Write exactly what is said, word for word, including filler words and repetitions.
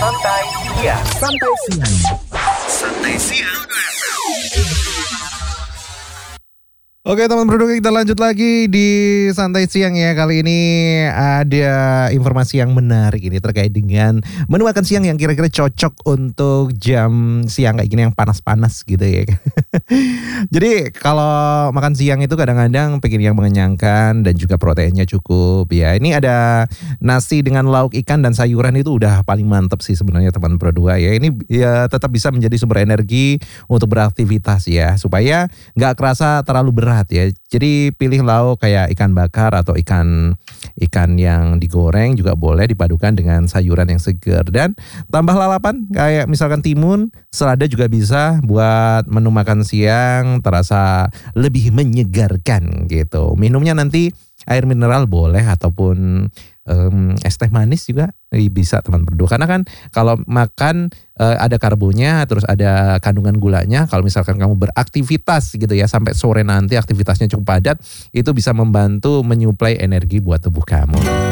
Santai Siang. Santai Siang. Santai Siang. Oke teman produk, kita lanjut lagi di Santai Siang ya. Kali ini ada informasi yang menarik ini terkait dengan menu makan siang yang kira-kira cocok untuk jam siang kayak gini yang panas-panas gitu ya. Jadi kalau makan siang itu kadang-kadang pengen yang mengenyangkan dan juga proteinnya cukup ya. Ini ada nasi dengan lauk ikan dan sayuran, itu udah paling mantep sih sebenarnya teman produk ya. Ini ya tetap bisa menjadi sumber energi untuk beraktivitas ya, supaya nggak kerasa terlalu berat ya. Jadi pilih lauk kayak ikan bakar atau ikan ikan yang digoreng juga boleh dipadukan dengan sayuran yang segar, dan tambah lalapan kayak misalkan timun, selada juga bisa buat menu makan siang terasa lebih menyegarkan gitu. Minumnya nanti air mineral boleh ataupun um, es teh manis juga bisa teman berdua, karena kan kalau makan uh, ada karbonya terus ada kandungan gulanya. Kalau misalkan kamu beraktivitas gitu ya sampai sore nanti aktivitasnya cukup padat, itu bisa membantu menyuplai energi buat tubuh kamu.